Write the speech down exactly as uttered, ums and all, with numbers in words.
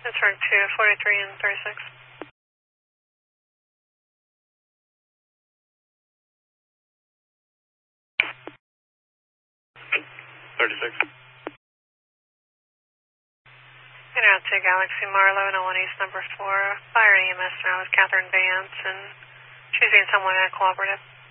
Pittsburgh two, forty-three and thirty-six. thirty-six. Get out to Galaxy Marlow, no one East number four. Fire E M S now with Catherine Vance, and she's being somewhat cooperative.